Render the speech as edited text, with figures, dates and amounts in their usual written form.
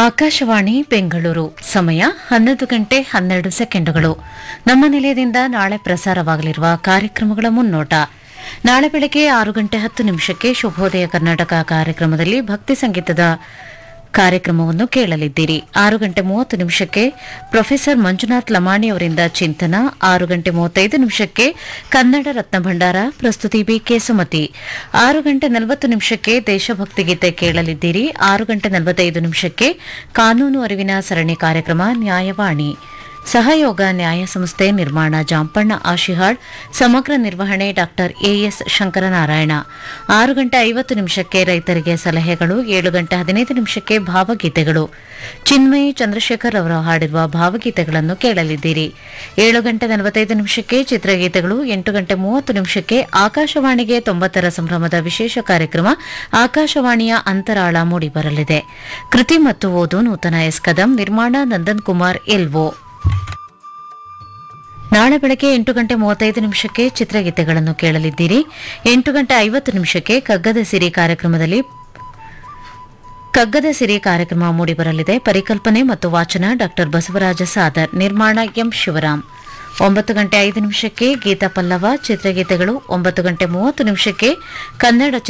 ಆಕಾಶವಾಣಿ ಬೆಂಗಳೂರು ಸಮಯ 11 ಗಂಟೆ 12 ಸೆಕೆಂಡುಗಳು. ನಮ್ಮ ನಿಲಯದಿಂದ ನಾಳೆ ಪ್ರಸಾರವಾಗಲಿರುವ ಕಾರ್ಯಕ್ರಮಗಳ ಮುನ್ನೋಟ. ನಾಳೆ ಬೆಳಗ್ಗೆ 6 ಗಂಟೆ 10 ನಿಮಿಷಕ್ಕೆ ಶುಭೋದಯ ಕರ್ನಾಟಕ ಕಾರ್ಯಕ್ರಮದಲ್ಲಿ ಭಕ್ತಿ ಸಂಗೀತದ ಕಾರ್ಯಕ್ರಮವನ್ನು ಕೇಳಲಿದ್ದೀರಿ. 6 ಗಂಟೆ 30 ನಿಮಿಷಕ್ಕೆ ಪ್ರೊಫೆಸರ್ ಮಂಜುನಾಥ್ ಲಮಾಣಿ ಅವರಿಂದ ಚಿಂತನ. 6 ಗಂಟೆ 35 ನಿಮಿಷಕ್ಕೆ ಕನ್ನಡ ರತ್ನ ಭಂಡಾರ, ಪ್ರಸ್ತುತಿ ಬಿಕೆ ಸುಮತಿ. 6 ಗಂಟೆ 40 ನಿಮಿಷಕ್ಕೆ ದೇಶಭಕ್ತಿ ಗೀತೆ ಕೇಳಲಿದ್ದೀರಿ. 6 ಗಂಟೆ 45 ನಿಮಿಷಕ್ಕೆ ಕಾನೂನು ಅರಿವಿನ ಸರಣಿ ಕಾರ್ಯಕ್ರಮ ನ್ಯಾಯವಾಣಿ. ಸಹಯೋಗ ನ್ಯಾಯ ಸಂಸ್ಥೆ, ನಿರ್ಮಾಣ ಜಾಂಪಣ್ಣ ಆಶಿಹಾಳ್, ಸಮಗ್ರ ನಿರ್ವಹಣೆ ಡಾ ಎಎಸ್ ಶಂಕರನಾರಾಯಣ. 6 ಗಂಟೆ 50 ನಿಮಿಷಕ್ಕೆ ರೈತರಿಗೆ ಸಲಹೆಗಳು. 7 ಗಂಟೆ 15 ನಿಮಿಷಕ್ಕೆ ಭಾವಗೀತೆಗಳು. ಚಿನ್ಮಯಿ ಚಂದ್ರಶೇಖರ್ ಅವರು ಹಾಡಿರುವ ಭಾವಗೀತೆಗಳನ್ನು ಕೇಳಲಿದ್ದೀರಿ. 7 ಗಂಟೆ 45 ನಿಮಿಷಕ್ಕೆ ಚಿತ್ರಗೀತೆಗಳು. 8 ಗಂಟೆ 30 ನಿಮಿಷಕ್ಕೆ ಆಕಾಶವಾಣಿಗೆ 90ರ ಸಂಭ್ರಮದ ವಿಶೇಷ ಕಾರ್ಯಕ್ರಮ ಆಕಾಶವಾಣಿಯ ಅಂತರಾಳ ಮೂಡಿಬರಲಿದೆ. ಕೃತಿ ಮತ್ತು ಓದು ನೂತನ ಎಸ್ ಕದಂ, ನಿರ್ಮಾಣ ನಂದನ್ ಕುಮಾರ್ ಎಲ್ಒ. ನಾಳೆ ಬೆಳಗ್ಗೆ 8 ಗಂಟೆ 35 ನಿಮಿಷಕ್ಕೆ ಚಿತ್ರಗೀತೆಗಳನ್ನು ಕೇಳಲಿದ್ದೀರಿ. 8 ಗಂಟೆ 50 ನಿಮಿಷಕ್ಕೆ ಕಗ್ಗದ ಸಿರಿ ಕಾರ್ಯಕ್ರಮದಲ್ಲಿ ಕಗ್ಗದ ಸಿರಿ ಕಾರ್ಯಕ್ರಮ ಮೂಡಿಬರಲಿದೆ. ಪರಿಕಲ್ಪನೆ ಮತ್ತು ವಾಚನ ಡಾ ಬಸವರಾಜ ಸಾದರ್, ನಿರ್ಮಾಣ ಎಂ ಶಿವರಾಮ್. 9 ಗಂಟೆ 5 ನಿಮಿಷಕ್ಕೆ ಗೀತಾ ಪಲ್ಲವ ಚಿತ್ರಗೀತೆಗಳು. 9 ಗಂಟೆ 30 ನಿಮಿಷಕ್ಕೆ ಕನ್ನಡ